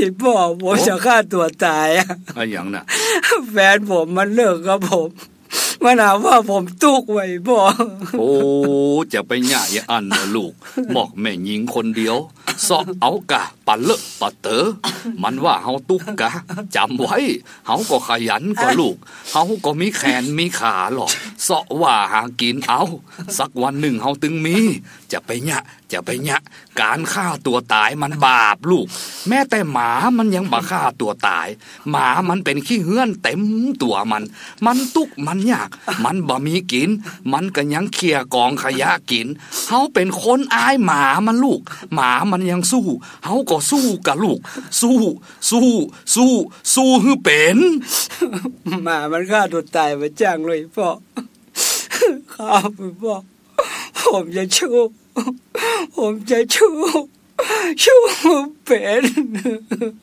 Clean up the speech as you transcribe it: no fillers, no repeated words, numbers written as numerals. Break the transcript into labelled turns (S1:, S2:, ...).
S1: พ่อผมจะฆ่าตัวตายอะ
S2: อย่างน่ะ
S1: แฟนผมมันเลิกกับผมมันหาว่าผมตุกไว้พ่อ
S2: โอ้จะไปหย่าอย่าอันนะลูกหมอกแม่หญิงคนเดียวซอกเอากะปะเลอะปะเต๋อมันว่าเฮาตุกกะจำไว้เฮาก็ขยันกว่าลูกเฮาก็มีแขนมีขาหรอกซอกว่าหากินเอาสักวันหนึ่งเฮาตึงมีจะไปหย่าการฆ่าตัวตายมันบาปลูกแม้แต่หมามันยังบ่ฆ่าตัวตายหมามันเป็นขี้เหื่อนเต็มตัวมันตุกมันยากมันบ่มีกินมันก็ยังเคี่ยกองขยะกินเฮาเป็นคนอายหมามันลูกหมามันยังสู้เฮาก็สู้กับลูกสู้ฮือเป็น
S1: หมามันฆ่าตัวตายมาจ้างเลยพ่อข้าพ่อผมจะชูเป็น